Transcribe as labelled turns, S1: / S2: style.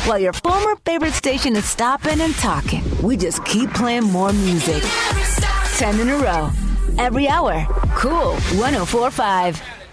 S1: While your former favorite station is stopping and talking, we just keep playing more music. 10 in a row. Every hour. Cool 104.5.